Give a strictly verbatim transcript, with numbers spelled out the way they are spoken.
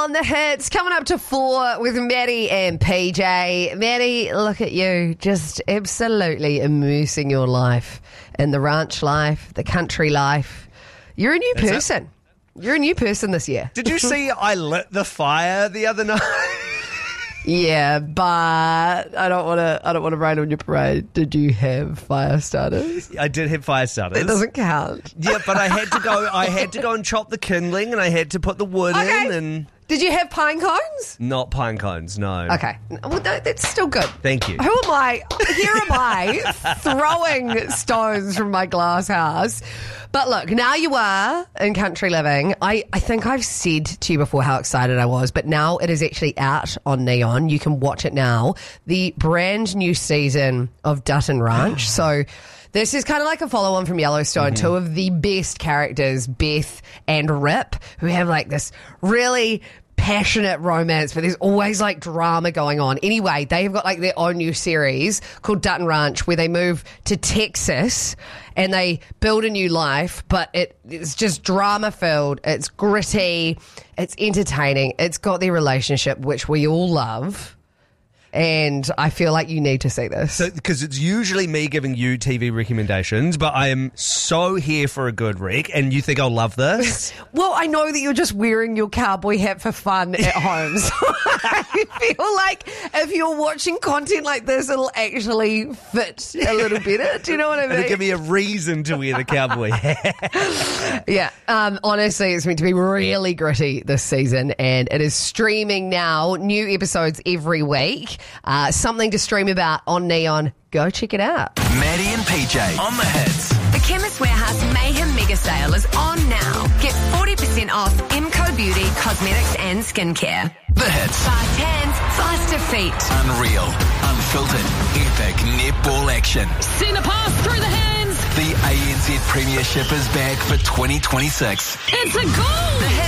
on the hits. Coming up to four with Maddie and P J. Maddie, look at you, just absolutely immersing your life in the ranch life, the country life. You're a new That's person. It. You're a new person this year. Did you see I lit the fire the other night? Yeah, but I don't want to. I don't want to rain on your parade. Did you have fire starters? I did have fire starters. It doesn't count. Yeah, but I had to go. I had to go and chop the kindling, and I had to put the wood Okay. in, and Did you have pine cones? not pine cones. No. Okay, well that, that's still good. Thank you. Who am I? Here am I throwing stones from my glass house. But look, now you are in country living. I, I think I've said to you before how excited I was, but now it is actually out on Neon. You can watch it now. The brand new season of Dutton Ranch. So this is kind of like a follow-on from Yellowstone. Mm-hmm. Two of the best characters, Beth and Rip, who have like this really passionate romance, but there's always like drama going on. Anyway, they've got like their own new series called Dutton Ranch, where they move to Texas and they build a new life, but it, it's just drama filled. It's gritty. It's entertaining. It's got their relationship, which we all love. And I feel like you need to see this. Because it's usually me giving you T V recommendations, but I am so here for a good rec, and you think I'll love this? Well, I know that you're just wearing your cowboy hat for fun at home. So I feel like if you're watching content like this, it'll actually fit a little better. Do you know what I mean? It'll give me a reason to wear the cowboy hat. Yeah. Um, honestly, it's meant to be really gritty this season, and it is streaming now. New episodes every week. Uh, something to stream about on Neon. Go check it out. Maddie and P J on the hits. The Chemist Warehouse Mayhem Mega Sale is on now. Get forty percent off M C O Beauty, cosmetics and skincare. The hits. Fast hands, faster feet. Unreal, unfiltered, epic netball action. Send a pass through the hands. The A N Z Premiership is back for twenty twenty-six. It's a goal. The hits.